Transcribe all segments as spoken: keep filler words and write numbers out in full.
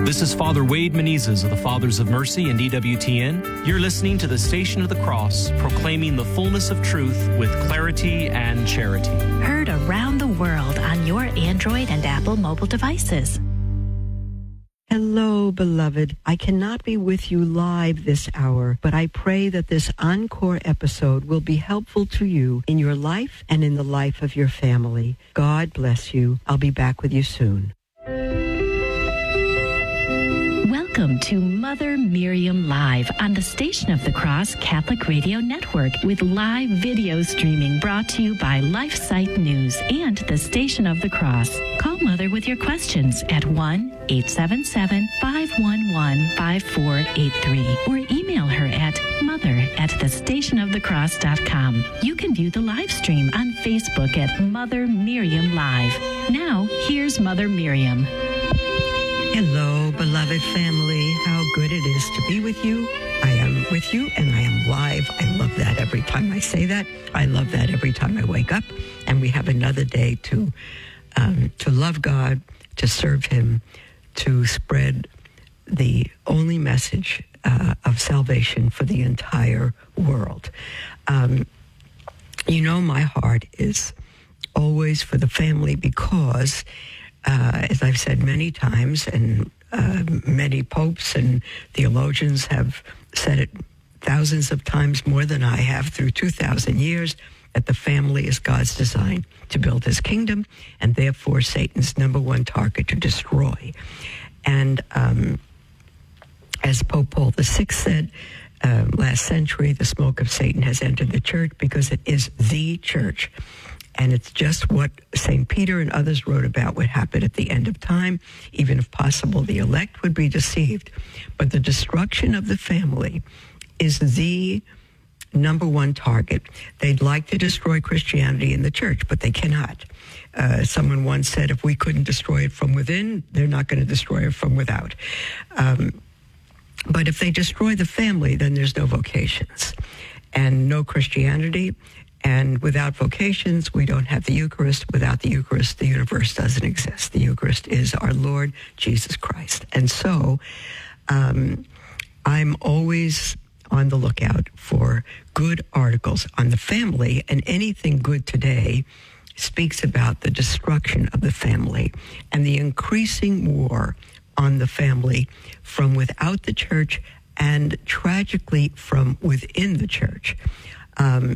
This is Father Wade Menezes of the Fathers of Mercy and E W T N. You're listening to the Station of the Cross, proclaiming the fullness of truth with clarity and charity. Heard around the world on your Android and Apple mobile devices. Hello, beloved. I cannot be with you live this hour, but I pray that this encore episode will be helpful to you in your life and in the life of your family. God bless you. I'll be back with you soon. Welcome to Mother Miriam Live on the Station of the Cross Catholic Radio Network with live video streaming brought to you by LifeSite News and the Station of the Cross. Call Mother with your questions at one eight seven seven, five one one, five four eight three or email her at mother at the station of the cross dot com. You can view the live stream on Facebook at Mother Miriam Live. Now, here's Mother Miriam. Hello, beloved family. How good it is to be with you. I am with you and I am live. I love that every time I say that. I love that every time I wake up. And we have another day to um, to love God, to serve Him, to spread the only message uh, of salvation for the entire world. Um, you know, my heart is always for the family because Uh, as I've said many times, and uh, many popes and theologians have said it thousands of times more than I have through two thousand years, that the family is God's design to build His kingdom, and therefore Satan's number one target to destroy. And um, as Pope Paul the Sixth said uh, last century, the smoke of Satan has entered the church because it is the church. And it's just what Saint Peter and others wrote about would happen at the end of time. Even if possible, the elect would be deceived. But the destruction of the family is the number one target. They'd like to destroy Christianity in the church, but they cannot. Uh, someone once said, if we couldn't destroy it from within, they're not going to destroy it from without. Um, but if they destroy the family, then there's no vocations and no Christianity. And without vocations, we don't have the Eucharist. Without the Eucharist, the universe doesn't exist. The Eucharist is our Lord Jesus Christ. And so um, I'm always on the lookout for good articles on the family, and anything good today speaks about the destruction of the family and the increasing war on the family from without the church and tragically from within the church. Um,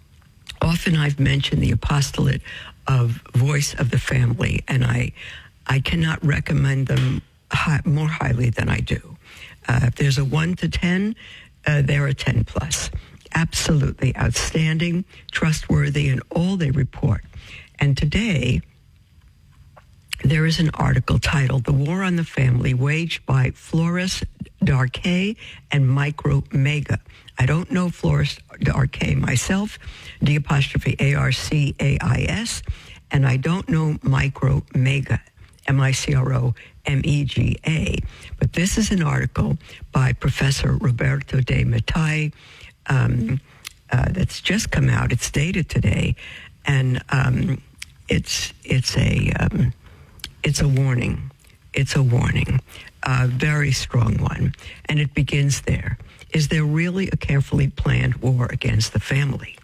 Often I've mentioned the apostolate of Voice of the Family, and I I cannot recommend them high, more highly than I do. Uh, if there's a one to ten, uh, they're a ten plus. Absolutely outstanding, trustworthy in all they report. And today, there is an article titled The War on the Family Waged by Floris Darcé and Micro Mega. I don't know Floris Darcé myself, D apostrophe A R C A I S, and I don't know Micro Mega, M I C R O M E G A. But this is an article by Professor Roberto de Mattei um, uh, that's just come out. It's dated today, and um, it's it's a um, it's a warning. It's a warning, a very strong one, and it begins there. Is there really a carefully planned war against the family?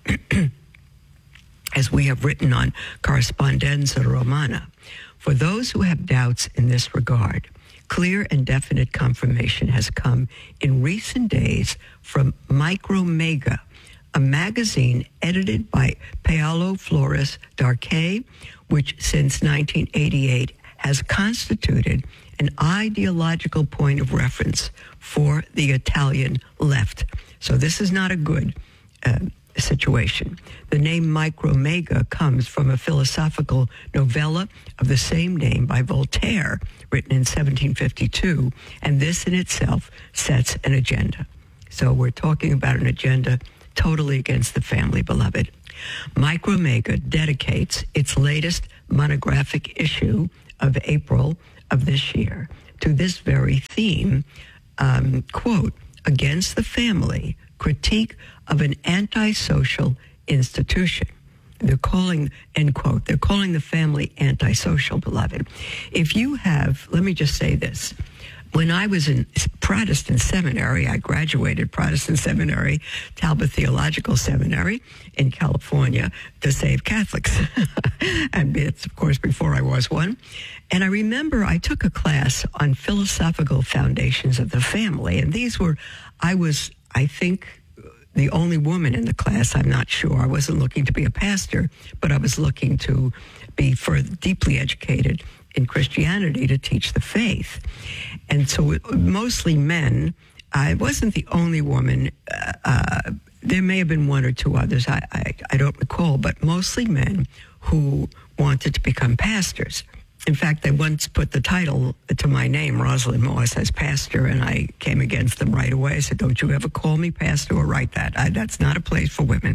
As we have written on Correspondenza Romana, for those who have doubts in this regard, clear and definite confirmation has come in recent days from Micro Mega, a magazine edited by Paolo Floris Darcé, which since nineteen eighty-eight has constituted an ideological point of reference for the Italian left. So this is not a good uh, situation. The name Micro Mega comes from a philosophical novella of the same name by Voltaire, written in seventeen fifty-two, and this in itself sets an agenda. So we're talking about an agenda totally against the family, beloved. Micro Mega dedicates its latest monographic issue of April of this year to this very theme, um, quote, Against the Family, Critique of an Antisocial Institution. They're calling, end quote, they're calling the family antisocial, beloved. If you have, let me just say this, when I was in Protestant seminary, I graduated Protestant seminary, Talbot Theological Seminary in California to save Catholics. And it's, of course, before I was one. And I remember I took a class on philosophical foundations of the family. And these were, I was, I think, the only woman in the class. I'm not sure. I wasn't looking to be a pastor, but I was looking to be further deeply educated in Christianity to teach the faith. And so mostly men. I wasn't the only woman. Uh, uh, there may have been one or two others. I, I, I don't recall, but mostly men who wanted to become pastors. In fact, they once put the title to my name, Rosalind Moss, as pastor, and I came against them right away. I said, don't you ever call me pastor or write that. I, that's not a place for women.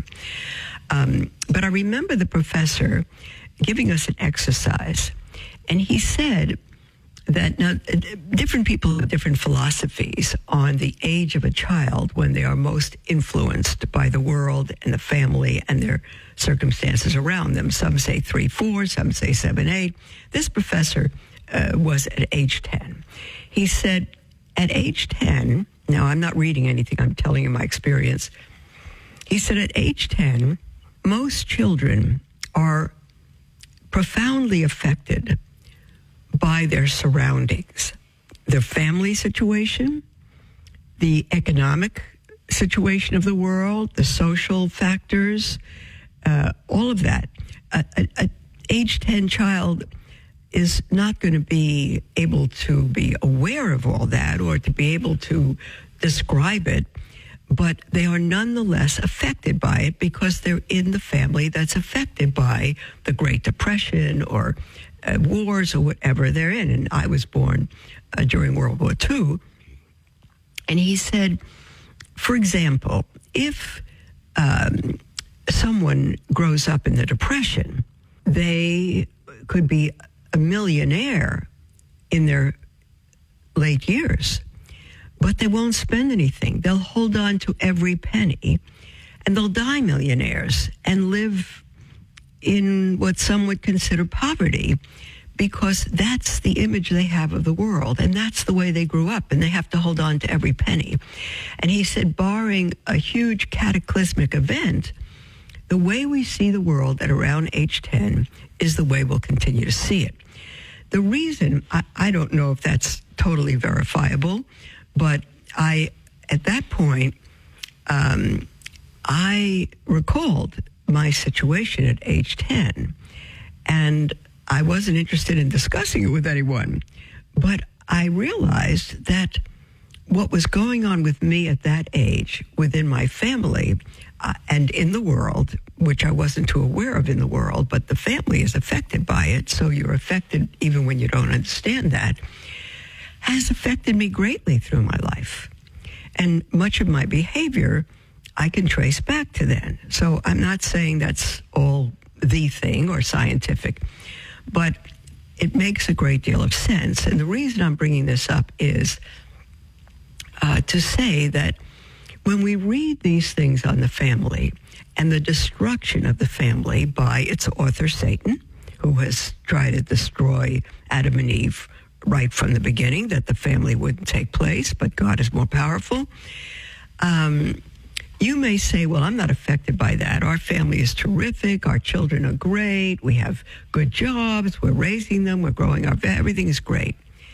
Um, but I remember the professor giving us an exercise, and he said that now, different people have different philosophies on the age of a child when they are most influenced by the world and the family and their circumstances around them. Some say three, four, some say seven, eight. This professor uh, was at age ten. He said, at age ten, now I'm not reading anything, I'm telling you my experience. He said, at age ten, most children are profoundly affected by their surroundings, their family situation, the economic situation of the world, the social factors, uh, all of that. A, a, a age ten child is not going to be able to be aware of all that or to be able to describe it, but they are nonetheless affected by it because they're in the family that's affected by the Great Depression or uh, wars or whatever they're in. And I was born uh, during World War Two. And he said, for example, if um, someone grows up in the Depression, they could be a millionaire in their late years, but they won't spend anything. They'll hold on to every penny, and they'll die millionaires and live in what some would consider poverty, because that's the image they have of the world, and that's the way they grew up, and they have to hold on to every penny. And he said, barring a huge cataclysmic event, the way we see the world at around age ten is the way we'll continue to see it. The reason, I, I don't know if that's totally verifiable, but I, at that point, um, I recalled my situation at age ten, and I wasn't interested in discussing it with anyone, but I realized that what was going on with me at that age within my family uh, and in the world, which I wasn't too aware of in the world, but the family is affected by it, so you're affected even when you don't understand that, has affected me greatly through my life. And much of my behavior I can trace back to then. So I'm not saying that's all the thing or scientific, but it makes a great deal of sense. And the reason I'm bringing this up is uh, to say that when we read these things on the family and the destruction of the family by its author, Satan, who has tried to destroy Adam and Eve right from the beginning, that the family wouldn't take place, but God is more powerful. Um, you may say, well, I'm not affected by that. Our family is terrific. Our children are great. We have good jobs. We're raising them. We're growing up. Everything is great.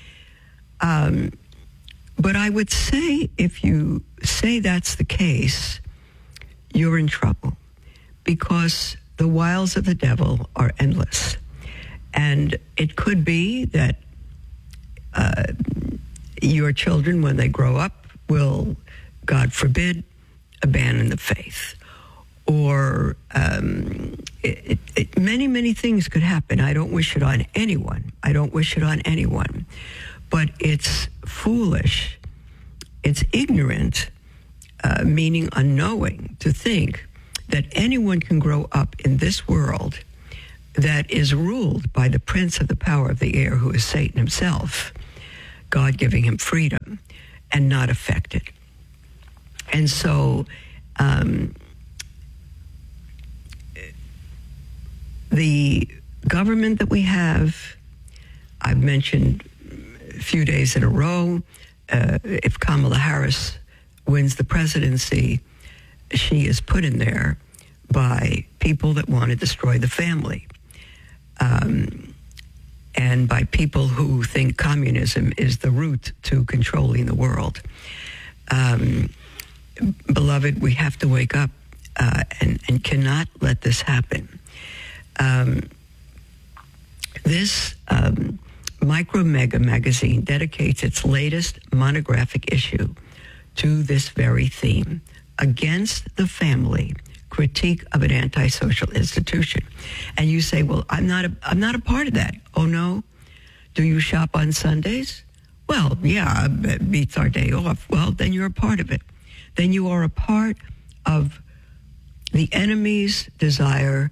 Um, but I would say if you say that's the case, you're in trouble, because the wiles of the devil are endless. And it could be that uh, your children, when they grow up, will, God forbid, abandon the faith. Or um, it, it, it, many, many things could happen. I don't wish it on anyone. I don't wish it on anyone. But it's foolish, it's ignorant, uh, meaning unknowing, to think that anyone can grow up in this world that is ruled by the prince of the power of the air, who is Satan himself, God giving him freedom, and not affected. And so um, the government that we have, I've mentioned few days in a row. Uh, if Kamala Harris wins the presidency, she is put in there by people that want to destroy the family. Um, and by people who think communism is the route to controlling the world. Um, beloved, we have to wake up uh, and, and cannot let this happen. Um, this um, Micro Mega magazine dedicates its latest monographic issue to this very theme, Against the Family, Critique of an Antisocial Institution. And you say, well, I'm not a, I'm not a part of that. Oh, no? Do you shop on Sundays? Well, yeah, it beats our day off. Well, then you're a part of it. Then you are a part of the enemy's desire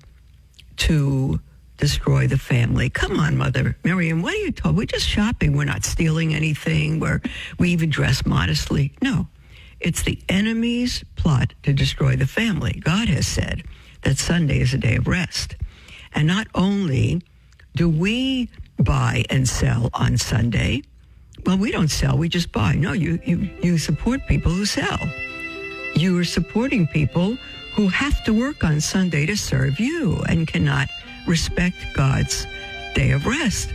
to destroy the family. Come on, Mother Miriam, what are you talking? We're just shopping. We're not stealing anything. We're, we even dress modestly. No, it's the enemy's plot to destroy the family. God has said that Sunday is a day of rest. And not only do we buy and sell on Sunday, well, we don't sell, we just buy. No, you, you, you support people who sell. You are supporting people who have to work on Sunday to serve you and cannot respect God's day of rest.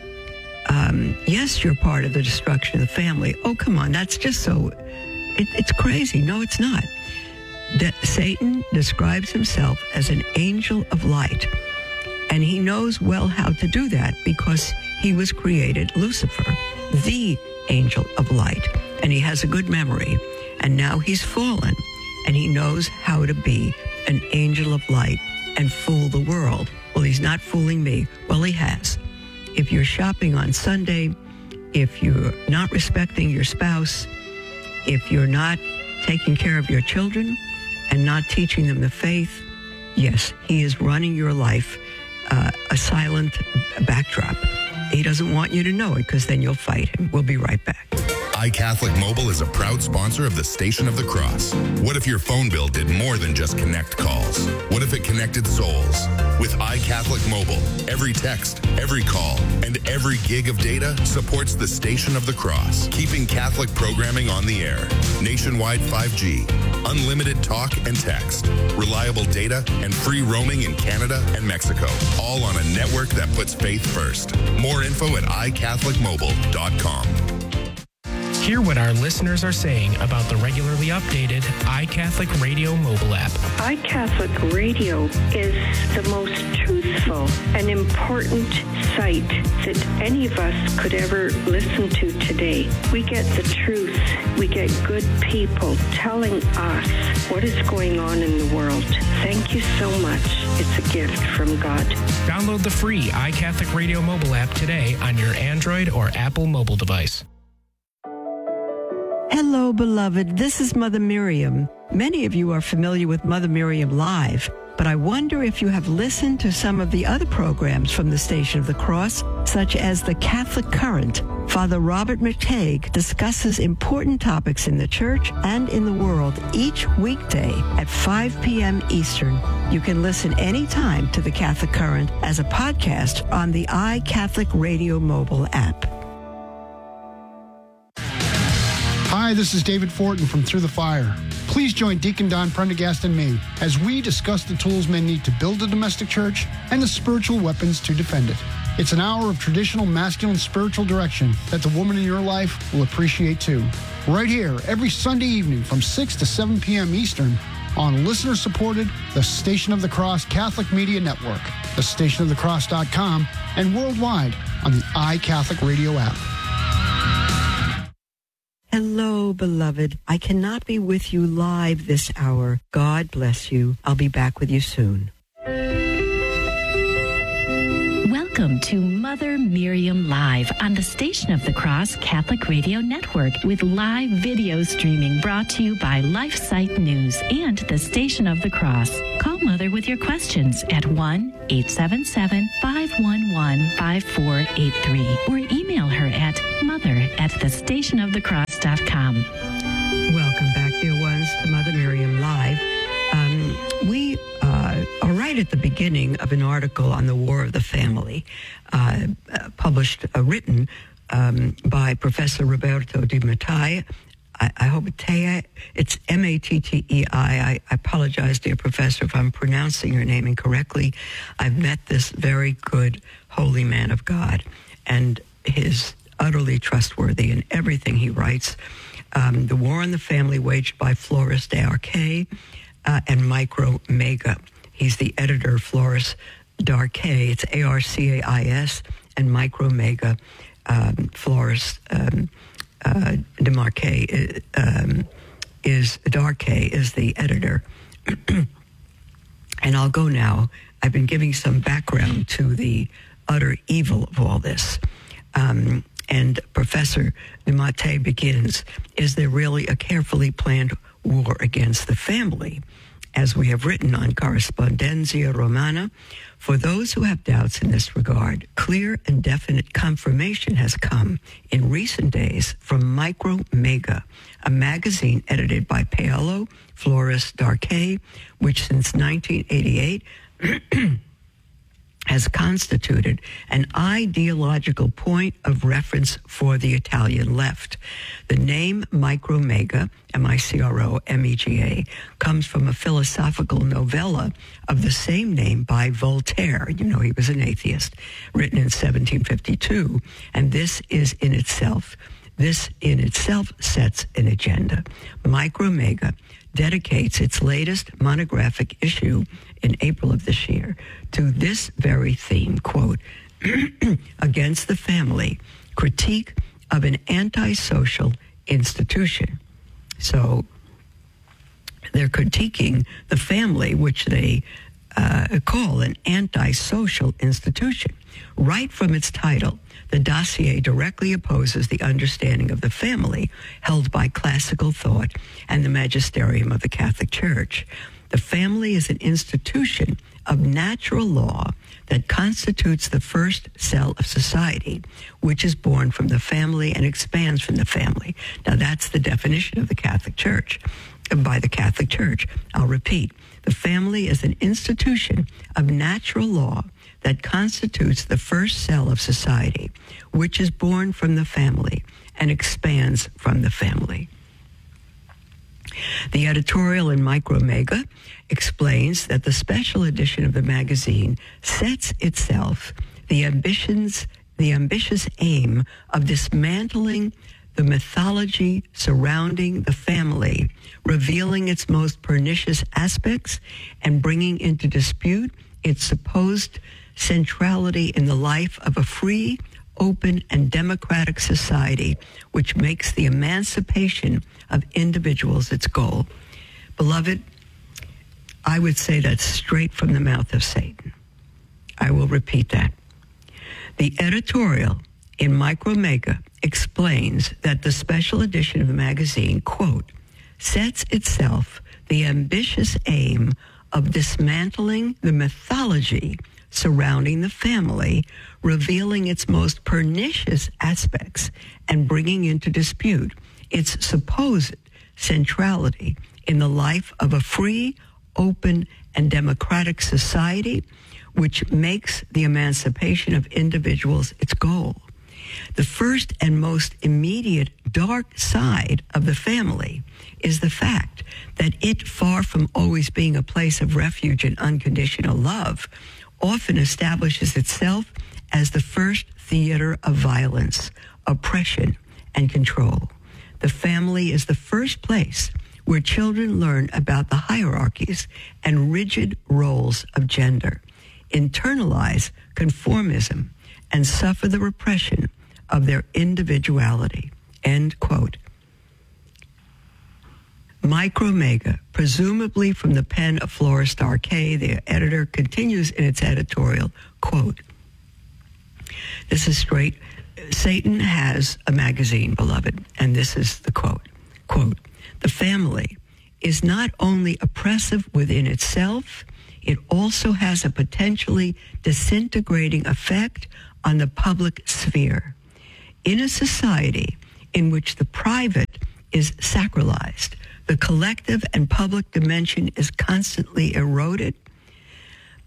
Um, yes, you're part of the destruction of the family. Oh, come on, that's just so, it, it's crazy. No, it's not. That Satan describes himself as an angel of light, and he knows well how to do that because he was created, Lucifer, the angel of light, and he has a good memory, and now he's fallen, and he knows how to be an angel of light and fool the world. Well, he's not fooling me. Well, he has. If you're shopping on Sunday, if you're not respecting your spouse, if you're not taking care of your children and not teaching them the faith, yes, he is running your life uh, a silent backdrop. He doesn't want you to know it because then you'll fight him. We'll be right back. iCatholic Mobile is a proud sponsor of the Station of the Cross. What if your phone bill did more than just connect calls? What if it connected souls? With iCatholic Mobile, every text, every call, and every gig of data supports the Station of the Cross, keeping Catholic programming on the air. Nationwide five G, unlimited talk and text, reliable data, and free roaming in Canada and Mexico, all on a network that puts faith first. More info at i catholic mobile dot com. Hear what our listeners are saying about the regularly updated iCatholic Radio mobile app. iCatholic Radio is the most truthful and important site that any of us could ever listen to today. We get the truth. We get good people telling us what is going on in the world. Thank you so much. It's a gift from God. Download the free iCatholic Radio mobile app today on your Android or Apple mobile device. Hello, beloved. This is Mother Miriam. Many of you are familiar with Mother Miriam Live, but I wonder if you have listened to some of the other programs from the Station of the Cross, such as The Catholic Current. Father Robert McTague discusses important topics in the church and in the world each weekday at five p.m. Eastern. You can listen anytime to The Catholic Current as a podcast on the iCatholic Radio mobile app. Hi, this is David Fortin from Through the Fire. Please join Deacon Don Prendergast and me as we discuss the tools men need to build a domestic church and the spiritual weapons to defend it. It's an hour of traditional masculine spiritual direction that the woman in your life will appreciate too. Right here, every Sunday evening from six to seven p.m. Eastern on listener-supported The Station of the Cross Catholic Media Network, the station of the cross dot com, and worldwide on the iCatholic Radio app. Hello, beloved. I cannot be with you live this hour. God bless you. I'll be back with you soon. Welcome to Mother Miriam Live on the Station of the Cross Catholic Radio Network with live video streaming brought to you by LifeSite News and the Station of the Cross. Call Mother with your questions at one eight seven seven, five one one, five four eight three or email her at mother at the station of the cross dot com. Welcome back, dear ones, to Mother Miriam Live. Um, we uh, are right at the beginning of an article on the War of the Family, uh, uh, published, uh, written um, by Professor Roberto Di Mattei. I, I hope Mattei, it's M A T T E I. I, I apologize, dear Professor, if I'm pronouncing your name incorrectly. I've met this very good, holy man of God, and his utterly trustworthy in everything he writes. Um, the War on the Family waged by Floris d'Arquet uh, and Micro Mega. He's the editor of Floris d'Arquet. It's A R C A I S, and Micro Mega. Um, Floris um, uh, d'Arquet um, is d'Arquet is the editor. And I'll go now. I've been giving some background to the utter evil of all this. Um, And Professor Di Mattei begins, is there really a carefully planned war against the family? As we have written on Correspondencia Romana, for those who have doubts in this regard, clear and definite confirmation has come in recent days from Micro Mega, a magazine edited by Paolo Floris d'Arquet, which since nineteen eighty-eight has constituted an ideological point of reference for the Italian left. The name Micro Mega, M I C R O M E G A, comes from a philosophical novella of the same name by Voltaire. You know, he was an atheist, written in seventeen fifty-two. And this is in itself, this in itself sets an agenda. Micro Mega dedicates its latest monographic issue in April of this year to this very theme, quote, against the family, critique of an antisocial institution. So they're critiquing the family, which they uh, call an antisocial institution. Right from its title, the dossier directly opposes the understanding of the family held by classical thought and the magisterium of the Catholic Church. The family is an institution of natural law that constitutes the first cell of society, which is born from the family and expands from the family. Now, that's the definition of the Catholic Church, by the Catholic Church. I'll repeat. The family is an institution of natural law that constitutes the first cell of society, which is born from the family and expands from the family. The editorial in Micro Mega explains that the special edition of the magazine sets itself the ambitions, the ambitious aim of dismantling the mythology surrounding the family, revealing its most pernicious aspects and bringing into dispute its supposed centrality in the life of a free, open, and democratic society, which makes the emancipation of individuals its goal. Beloved, I would say that's straight from the mouth of Satan. I will repeat that. The editorial in Micro Mega explains that the special edition of the magazine, quote, sets itself the ambitious aim of dismantling the mythology surrounding the family, revealing its most pernicious aspects and bringing into dispute its supposed centrality in the life of a free, open, and democratic society, which makes the emancipation of individuals its goal. The first and most immediate dark side of the family is the fact that it, far from always being a place of refuge and unconditional love, often establishes itself as the first theater of violence, oppression, and control. The family is the first place where children learn about the hierarchies and rigid roles of gender, internalize conformism, and suffer the repression of their individuality. End quote. Micro Mega, presumably from the pen of Floris d'Arquet, the editor, continues in its editorial, quote, this is straight, Satan has a magazine, beloved, and this is the quote, quote, the family is not only oppressive within itself, it also has a potentially disintegrating effect on the public sphere. In a society in which the private is sacralized, the collective and public dimension is constantly eroded,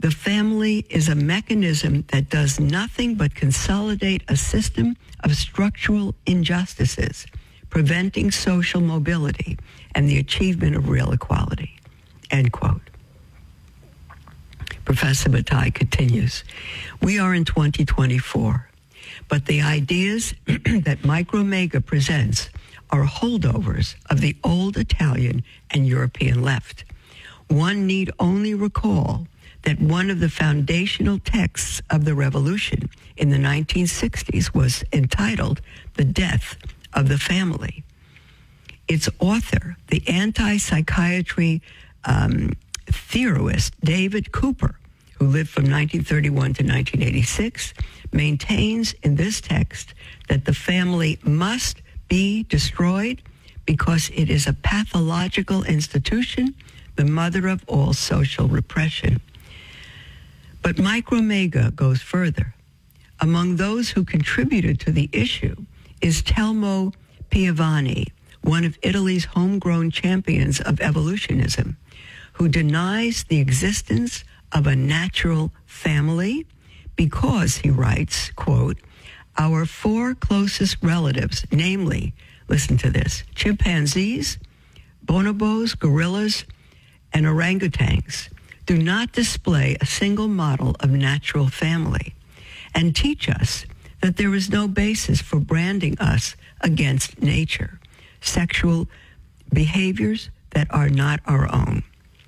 The family is a mechanism that does nothing but consolidate a system of structural injustices, preventing social mobility and the achievement of real equality. End quote. Professor Bataille continues, we are in twenty twenty-four, but the ideas that Micromega presents are holdovers of the old Italian and European left. One need only recall that one of the foundational texts of the revolution in the nineteen sixties was entitled The Death of the Family. Its author, the anti-psychiatry um, theorist David Cooper, who lived from nineteen thirty-one to nineteen eighty-six, maintains in this text that the family must be destroyed because it is a pathological institution, the mother of all social repression. But Micromega goes further. Among those who contributed to the issue is Telmo Piovani, one of Italy's homegrown champions of evolutionism, who denies the existence of a natural family because, he writes, quote, our four closest relatives, namely, listen to this, chimpanzees, bonobos, gorillas, and orangutans, do not display a single model of natural family and teach us that there is no basis for branding us against nature, sexual behaviors that are not our own.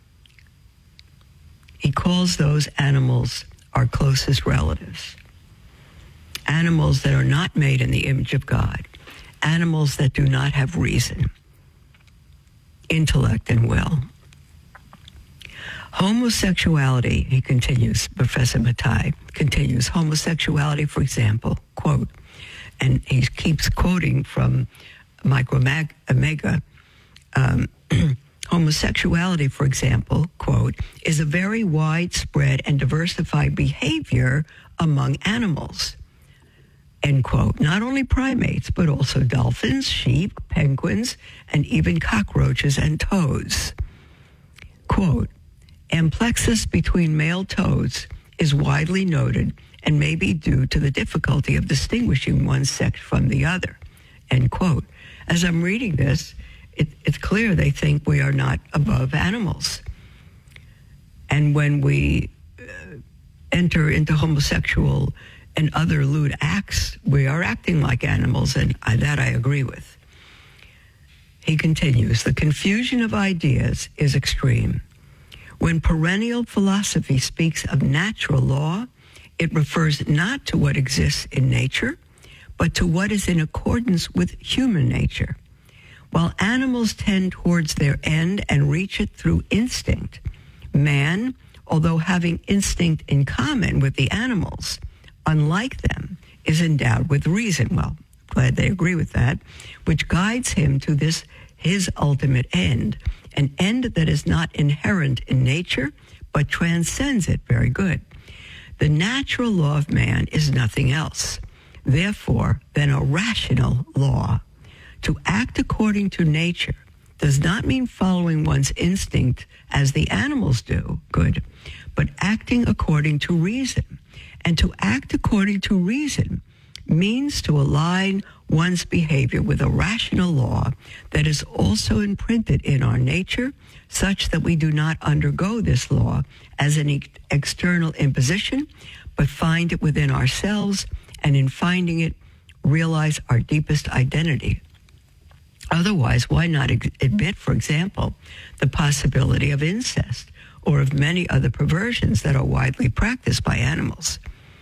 He calls those animals our closest relatives. Animals that are not made in the image of God. Animals that do not have reason, intellect, and will. Homosexuality, he continues, Professor Bataille continues, homosexuality, for example, quote, and he keeps quoting from Micromega, um, homosexuality, for example, quote, is a very widespread and diversified behavior among animals, end quote. Not only primates, but also dolphins, sheep, penguins, and even cockroaches and toads. Quote, amplexus between male toads is widely noted and may be due to the difficulty of distinguishing one sex from the other, end quote. As I'm reading this, it, it's clear they think we are not above animals. And when we uh, enter into homosexual and other lewd acts, we are acting like animals, and I, that I agree with. He continues, the confusion of ideas is extreme. When perennial philosophy speaks of natural law, it refers not to what exists in nature, but to what is in accordance with human nature. While animals tend towards their end and reach it through instinct, man, although having instinct in common with the animals, unlike them, is endowed with reason. Well, glad they agree with that, which guides him to this, his ultimate end, an end that is not inherent in nature, but transcends it. Very good. The natural law of man is nothing else, therefore, than a rational law. To act according to nature does not mean following one's instinct as the animals do, good, but acting according to reason. And to act according to reason means to align one's behavior with a rational law that is also imprinted in our nature, such that we do not undergo this law as an e- external imposition, but find it within ourselves, and in finding it, realize our deepest identity. Otherwise, why not ex- admit, for example, the possibility of incest or of many other perversions that are widely practiced by animals?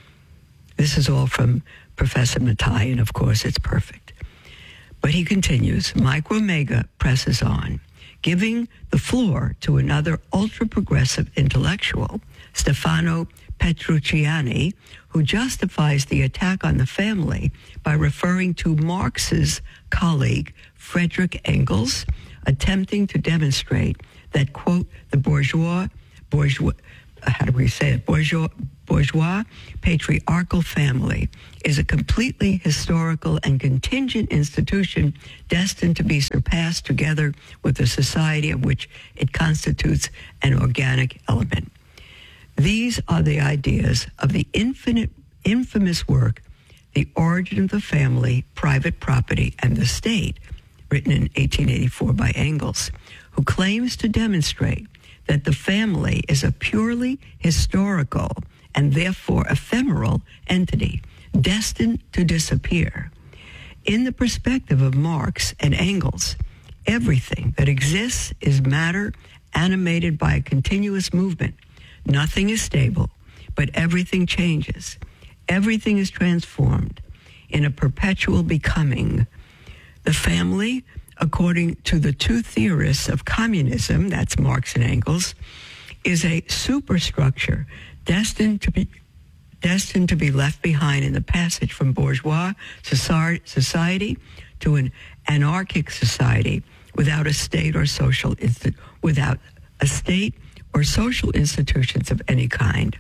This is all from Professor Bataille, and of course it's perfect. But he continues, Micromega presses on, giving the floor to another ultra-progressive intellectual, Stefano Petrucciani, who justifies the attack on the family by referring to Marx's colleague, Friedrich Engels, attempting to demonstrate that, quote, the bourgeois, bourgeois, how do we say it, bourgeois, bourgeois patriarchal family is a completely historical and contingent institution destined to be surpassed together with the society of which it constitutes an organic element. These are the ideas of the infinite, infamous work, The Origin of the Family, Private Property, and the State, written in eighteen eighty-four by Engels, who claims to demonstrate that the family is a purely historical and therefore ephemeral entity destined to disappear. In the perspective of Marx and Engels, everything that exists is matter animated by a continuous movement. Nothing is stable, but everything changes. Everything is transformed in a perpetual becoming. The family, according to the two theorists of communism, that's Marx and Engels, is a superstructure destined to be destined to be left behind in the passage from bourgeois society to an anarchic society without a state or social insti- without a state or social institutions of any kind.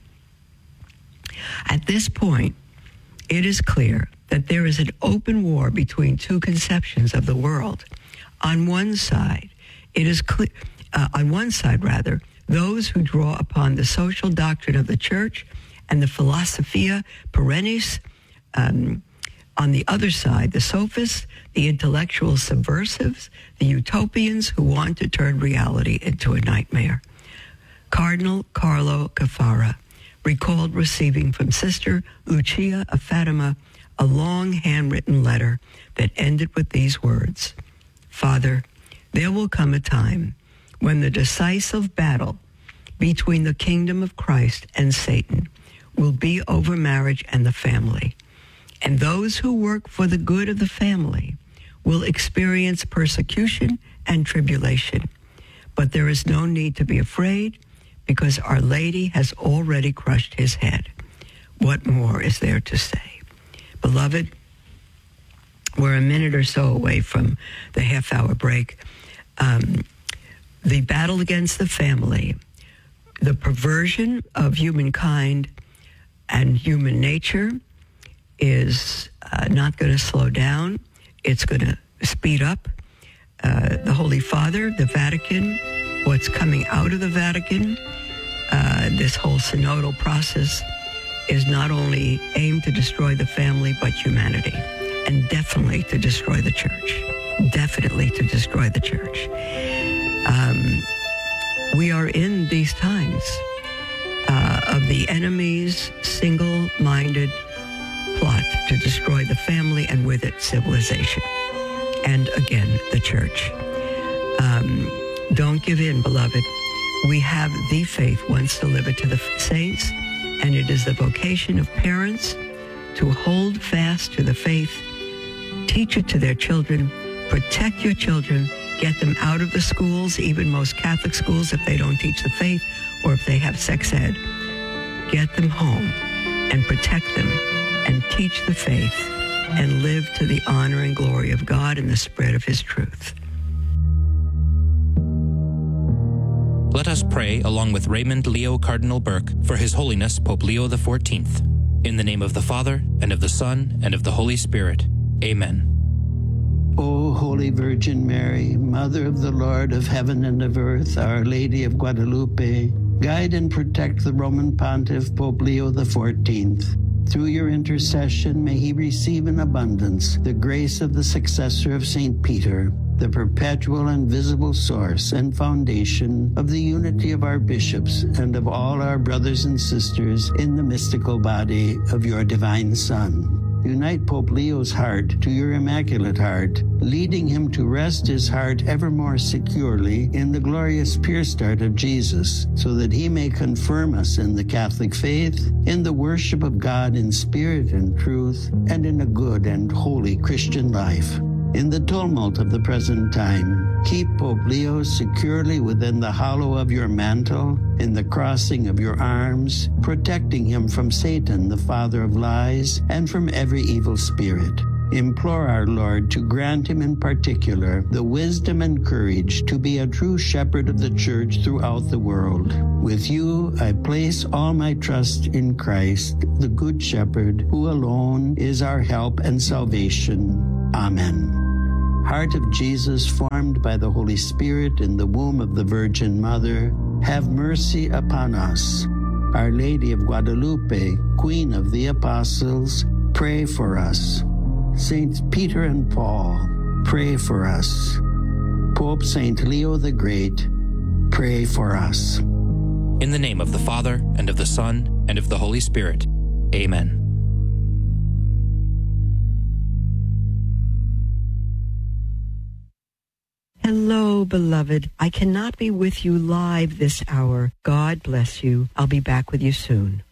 At this point, it is clear that there is an open war between two conceptions of the world. On one side, it is clear, uh, on one side rather, those who draw upon the social doctrine of the church and the philosophia perennis. Um, on the other side, the sophists, the intellectual subversives, the utopians who want to turn reality into a nightmare. Cardinal Carlo Caffarra recalled receiving from Sister Lucia of Fatima a long handwritten letter that ended with these words: Father, there will come a time when the decisive battle between the kingdom of Christ and Satan will be over marriage and the family. And those who work for the good of the family will experience persecution and tribulation. But there is no need to be afraid, because Our Lady has already crushed his head. What more is there to say? Beloved, we're a minute or so away from the half-hour break. Um, the battle against the family, the perversion of humankind and human nature is uh, not going to slow down. It's going to speed up. Uh, the Holy Father, the Vatican, what's coming out of the Vatican, uh, this whole synodal process is not only aimed to destroy the family, but humanity, and definitely to destroy the church. Definitely to destroy the church. Um, we are in these times uh, of the enemy's single-minded plot to destroy the family and with it civilization. And again, the church. Um, don't give in, beloved. We have the faith once delivered to the saints, and it is the vocation of parents to hold fast to the faith, teach it to their children, protect your children, get them out of the schools, even most Catholic schools, if they don't teach the faith or if they have sex ed. Get them home and protect them and teach the faith and live to the honor and glory of God and the spread of his truth. Let us pray along with Raymond Leo Cardinal Burke for His Holiness Pope Leo the fourteenth. In the name of the Father, and of the Son, and of the Holy Spirit. Amen. O Holy Virgin Mary, Mother of the Lord of heaven and of earth, Our Lady of Guadalupe, guide and protect the Roman Pontiff Pope Leo the fourteenth. Through your intercession, may he receive in abundance the grace of the successor of Saint Peter, the perpetual and visible source and foundation of the unity of our bishops and of all our brothers and sisters in the mystical body of your divine Son. Unite Pope Leo's heart to your Immaculate Heart, leading him to rest his heart ever more securely in the glorious pure start of Jesus, so that he may confirm us in the Catholic faith, in the worship of God in spirit and truth, and in a good and holy Christian life. In the tumult of the present time, keep Pope Leo securely within the hollow of your mantle, in the crossing of your arms, protecting him from Satan, the father of lies, and from every evil spirit. Implore our Lord to grant him in particular the wisdom and courage to be a true shepherd of the church throughout the world. With you, I place all my trust in Christ, the Good Shepherd, who alone is our help and salvation. Amen. Heart of Jesus, formed by the Holy Spirit in the womb of the Virgin Mother, have mercy upon us. Our Lady of Guadalupe, Queen of the Apostles, pray for us. Saints Peter and Paul, pray for us. Pope Saint Leo the Great, pray for us. In the name of the Father, and of the Son, and of the Holy Spirit. Amen. Hello, beloved. I cannot be with you live this hour. God bless you. I'll be back with you soon.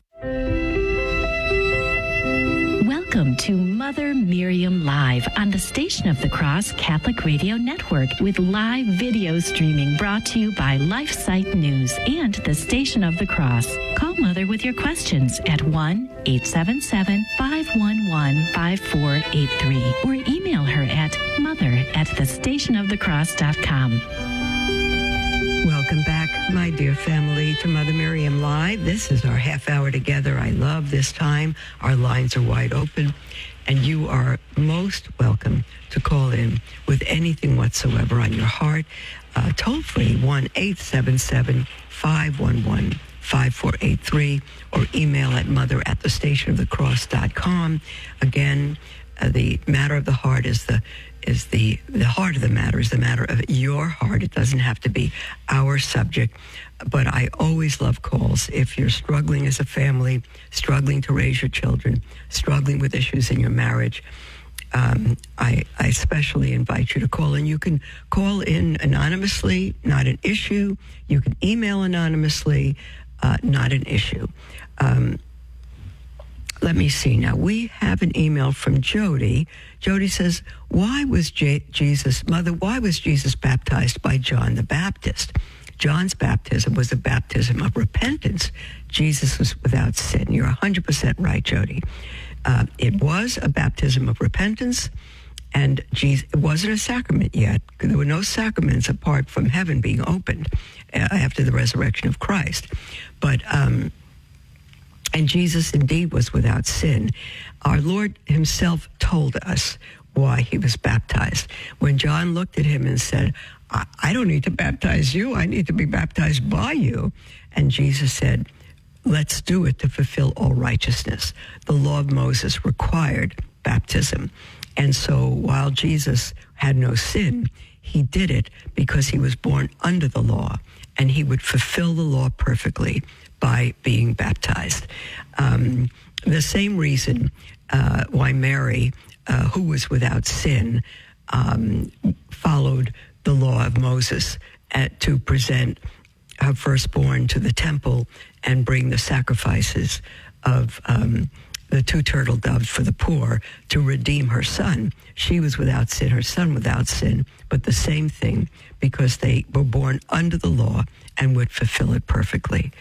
Welcome to Mother Miriam Live on the Station of the Cross Catholic Radio Network with live video streaming brought to you by LifeSite News and the Station of the Cross. Call Mother with your questions at one eight seven seven, five one one, five four eight three or email her at mother at the station of the cross dot com. Welcome back, my dear family, to Mother Miriam Live. This is our half hour together. I love this time. Our lines are wide open, and you are most welcome to call in with anything whatsoever on your heart. Uh, toll free, one eight seven seven, five one one, five four eight three, or email at mother at the station of the cross dot com. Again, uh, the matter of the heart is the is the, the heart of the matter is the matter of your heart. It doesn't have to be our subject, but I always love calls. If you're struggling as a family, struggling to raise your children, struggling with issues in your marriage, um, I, I especially invite you to call in. You can call in anonymously, not an issue. You can email anonymously, uh, not an issue. Um, Let me see. Now, we have an email from Jody. Jody says, why was J- Jesus, Mother, why was Jesus baptized by John the Baptist? John's baptism was a baptism of repentance. Jesus was without sin. You're one hundred percent right, Jody. Uh, it was a baptism of repentance, and Jesus, it wasn't a sacrament yet. There were no sacraments apart from heaven being opened uh, after the resurrection of Christ. But... Um, And Jesus indeed was without sin. Our Lord himself told us why he was baptized. When John looked at him and said, I, I don't need to baptize you. I need to be baptized by you. And Jesus said, let's do it to fulfill all righteousness. The law of Moses required baptism. And so while Jesus had no sin, he did it because he was born under the law, and he would fulfill the law perfectly by being baptized. Um, the same reason uh, why Mary, uh, who was without sin, um, followed the law of Moses at, to present her firstborn to the temple and bring the sacrifices of um, the two turtle doves for the poor to redeem her son. She was without sin, her son without sin, but the same thing, because they were born under the law and would fulfill it perfectly.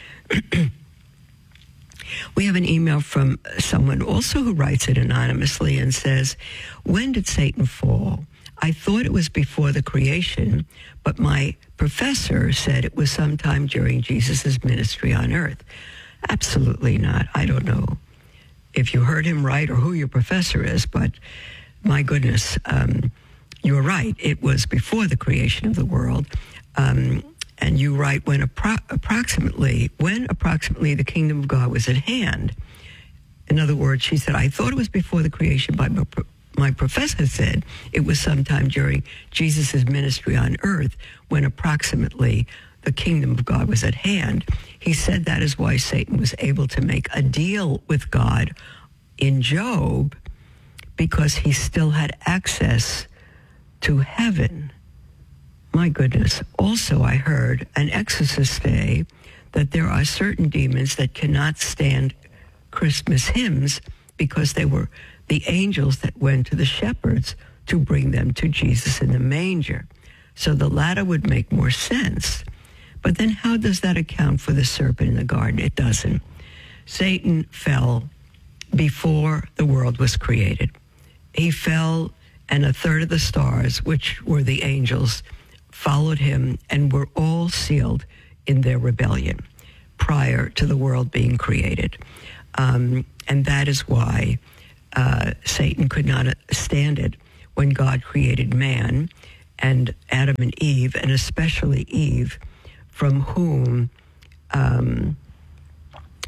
We have an email from someone also who writes it anonymously and says, when did Satan fall? I thought it was before the creation, but my professor said it was sometime during Jesus' ministry on earth. Absolutely not. I don't know if you heard him right or who your professor is, but my goodness, um, you're right. It was before the creation of the world. Um, and you write when appro- approximately, when approximately the kingdom of God was at hand. In other words, she said, I thought it was before the creation, but my, my professor said it was sometime during Jesus' ministry on earth when approximately the kingdom of God was at hand. He said that is why Satan was able to make a deal with God in Job, because he still had access to heaven. My goodness. Also, I heard an exorcist say that there are certain demons that cannot stand Christmas hymns because they were the angels that went to the shepherds to bring them to Jesus in the manger. So the latter would make more sense. But then how does that account for the serpent in the garden? It doesn't. Satan fell before the world was created. He fell, and a third of the stars, which were the angels, followed him and were all sealed in their rebellion prior to the world being created. Um, and that is why uh, Satan could not stand it when God created man and Adam and Eve, and especially Eve, from whom um,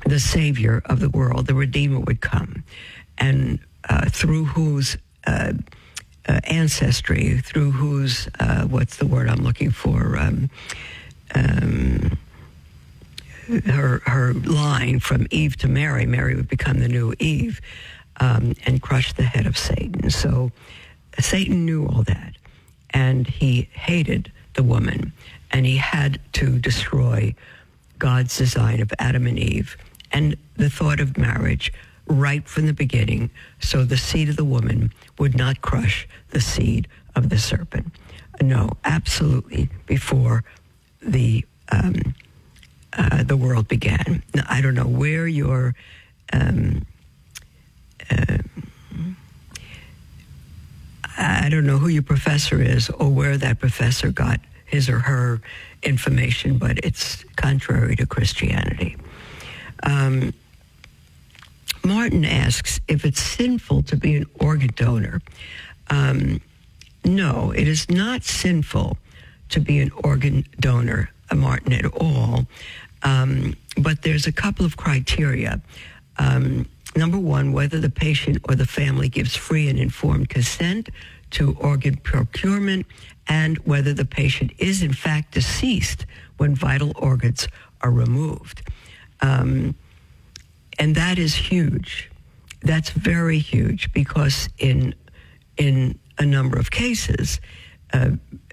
the Savior of the world, the Redeemer, would come, and uh, through whose uh, uh, ancestry, through whose, uh, what's the word I'm looking for, um, um, her her line from Eve to Mary, Mary would become the new Eve, um, and crush the head of Satan. So Satan knew all that, and he hated the woman, and he had to destroy God's design of Adam and Eve and the thought of marriage right from the beginning, so the seed of the woman would not crush the seed of the serpent. No, absolutely, before the um, uh, the world began. Now, I don't know where your um, uh, I don't know who your professor is or where that professor got his or her information, but it's contrary to Christianity. Um, Martin asks if it's sinful to be an organ donor. Um, no, it is not sinful to be an organ donor, uh, Martin, at all. Um, but there's a couple of criteria. Um, number one, whether the patient or the family gives free and informed consent to organ procurement, and whether the patient is in fact deceased when vital organs are removed. Um, and that is huge. That's very huge, because in in a number of cases, uh,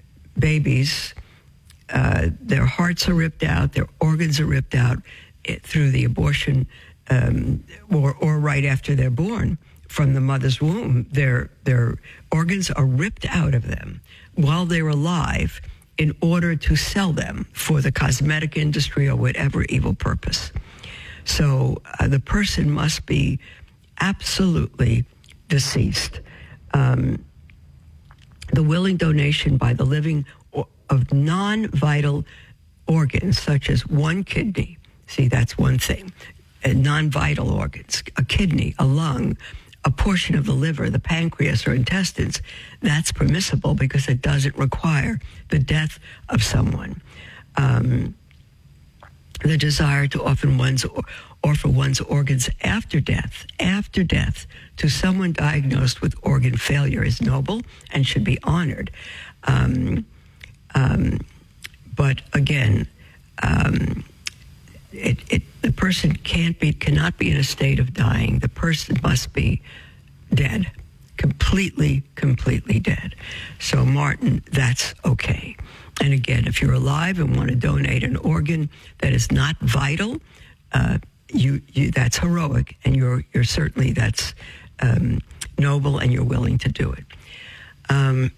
babies, uh, their hearts are ripped out, their organs are ripped out it, through the abortion, um, or or right after they're born from the mother's womb. Their their organs are ripped out of them while they're alive in order to sell them for the cosmetic industry or whatever evil purpose. So uh, the person must be absolutely deceased. Um, the willing donation by the living or, of non-vital organs, such as one kidney, see, that's one thing, and non-vital organs, a kidney, a lung, a portion of the liver, the pancreas, or intestines, that's permissible because it doesn't require the death of someone. Um, the desire to offer one's, offer one's organs after death, after death, to someone diagnosed with organ failure is noble and should be honored. Um, um, but again, um, It, it, the person can't be, cannot be in a state of dying. The person must be dead, completely, completely dead. So, Martin, that's okay. And again, if you're alive and want to donate an organ that is not vital, uh, you, you that's heroic, and you're you're certainly that's um, noble, and you're willing to do it. Um,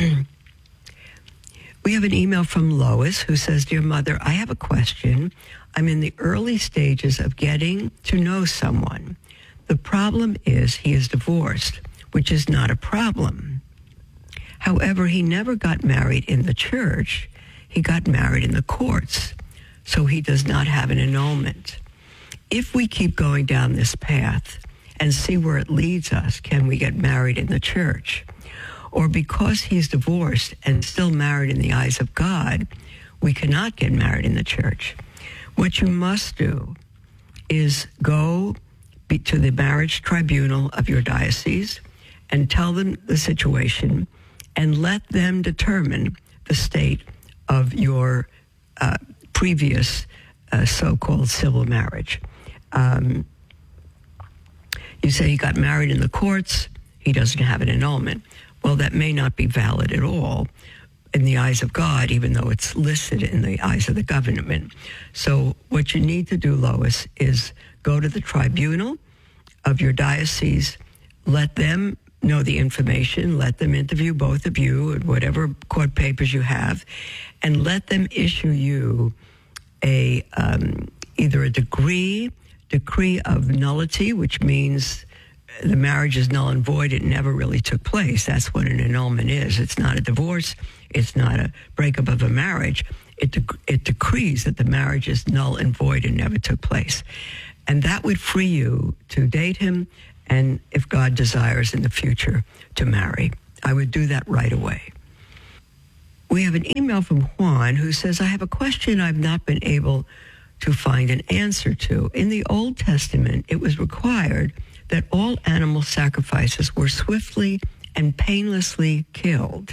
we have an email from Lois who says, "Dear Mother, I have a question. I'm in the early stages of getting to know someone. The problem is he is divorced, which is not a problem. However, he never got married in the church. He got married in the courts, so he does not have an annulment. If we keep going down this path and see where it leads us, can we get married in the church? Or because he's divorced and still married in the eyes of God, we cannot get married in the church. What you must do is go be to the marriage tribunal of your diocese and tell them the situation, and let them determine the state of your uh, previous uh, so-called civil marriage. Um, you say he got married in the courts, he doesn't have an annulment. Well, that may not be valid at all in the eyes of God, even though it's listed in the eyes of the government. So what you need to do, Lois, is go to the tribunal of your diocese, let them know the information, let them interview both of you and whatever court papers you have, and let them issue you a um, either a decree, decree of nullity, which means the marriage is null and void. It never really took place. That's what an annulment is. It's not a divorce. It's not a breakup of a marriage. It, de- it decrees that the marriage is null and void and never took place. And that would free you to date him, and if God desires in the future, to marry. I would do that right away. We have an email from Juan who says, I have a question I've not been able to find an answer to. In the Old Testament, it was required that all animal sacrifices were swiftly and painlessly killed.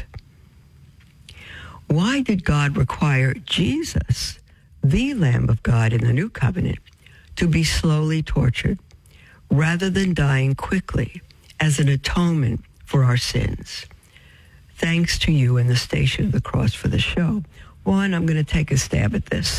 Why did God require Jesus, the Lamb of God in the New Covenant, to be slowly tortured rather than dying quickly as an atonement for our sins? Thanks to you and the Station of the Cross for the show. One, I'm going to take a stab at this.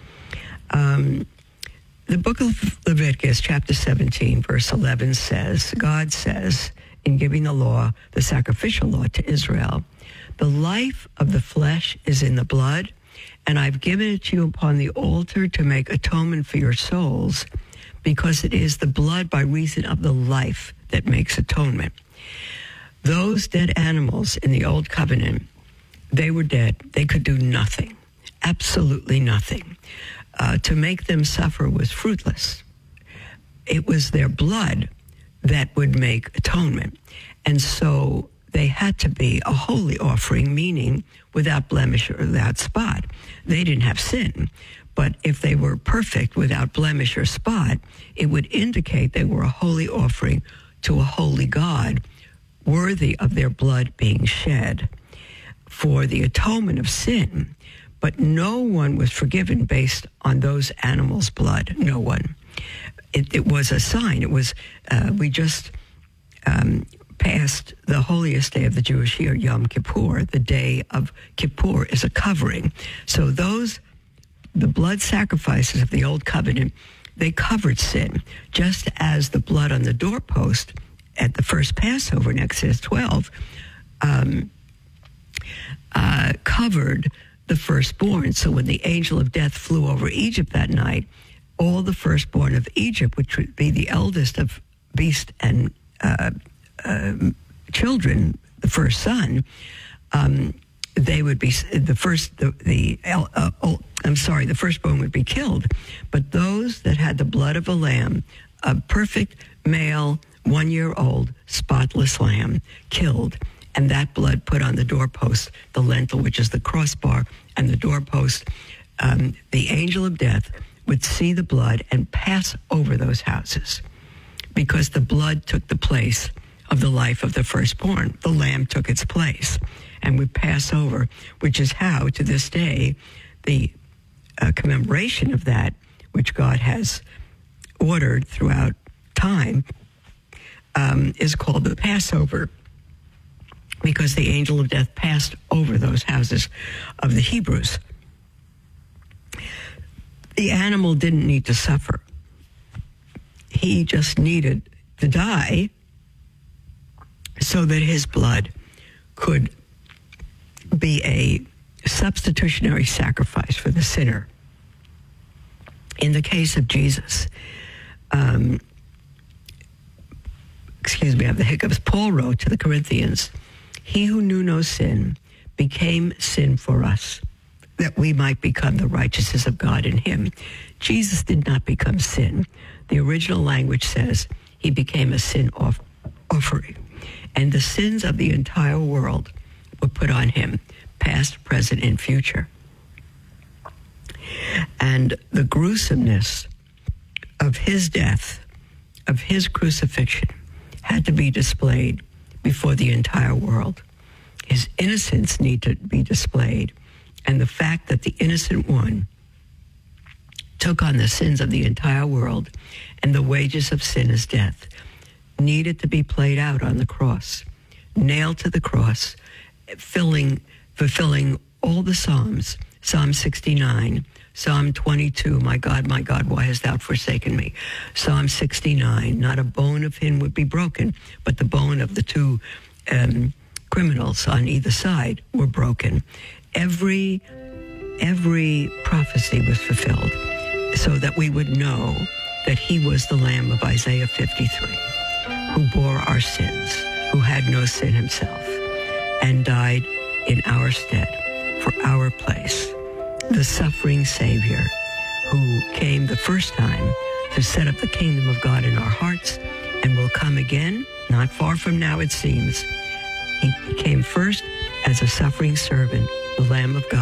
Um, the book of Leviticus, chapter seventeen, verse eleven says, God says, in giving the law, the sacrificial law to Israel, the life of the flesh is in the blood, and I've given it to you upon the altar to make atonement for your souls, because it is the blood by reason of the life that makes atonement. Those dead animals in the Old Covenant, they were dead. They could do nothing, absolutely nothing. Uh, to make them suffer was fruitless. It was their blood that would make atonement. And so they had to be a holy offering, meaning without blemish or without spot. They didn't have sin. But if they were perfect without blemish or spot, it would indicate they were a holy offering to a holy God, worthy of their blood being shed for the atonement of sin. But no one was forgiven based on those animals' blood. No one. It, it was a sign. It was, uh, we just um, passed the holiest day of the Jewish year, Yom Kippur. The day of Kippur is a covering. So those, the blood sacrifices of the Old Covenant, they covered sin, just as the blood on the doorpost at the first Passover in Exodus twelve um, uh, covered the firstborn. So when the angel of death flew over Egypt that night, all the firstborn of Egypt, which would be the eldest of beast and uh, uh, children, the first son, um, they would be the first. The, the uh, oh, I'm sorry, the firstborn would be killed, but those that had the blood of a lamb, a perfect male, one-year-old, spotless lamb, killed. And that blood put on the doorpost, the lintel, which is the crossbar, and the doorpost. Um, the angel of death would see the blood and pass over those houses because the blood took the place of the life of the firstborn. The lamb took its place and would pass over, which is how, to this day, the uh, commemoration of that, which God has ordered throughout time, um, is called the Passover, because the angel of death passed over those houses of the Hebrews. The animal didn't need to suffer. He just needed to die so that his blood could be a substitutionary sacrifice for the sinner. In the case of Jesus, um, excuse me, I have the hiccups, Paul wrote to the Corinthians, he who knew no sin became sin for us, that we might become the righteousness of God in him. Jesus did not become sin. The original language says he became a sin off- offering. And the sins of the entire world were put on him, past, present, and future. And the gruesomeness of his death, of his crucifixion, had to be displayed before the entire world. His innocence need to be displayed, and the fact that the innocent one took on the sins of the entire world, and the wages of sin is death, needed to be played out on the cross, nailed to the cross, filling, fulfilling all the Psalms, Psalm sixty-nine, Psalm twenty-two, my God, my God, why hast thou forsaken me? Psalm sixty-nine, not a bone of him would be broken, but the bone of the two um, criminals on either side were broken. Every, every prophecy was fulfilled so that we would know that he was the Lamb of Isaiah fifty-three, who bore our sins, who had no sin himself, and died in our stead for our place. The suffering Savior who came the first time to set up the kingdom of God in our hearts and will come again, not far from now it seems. He came first as a suffering servant, the Lamb of God.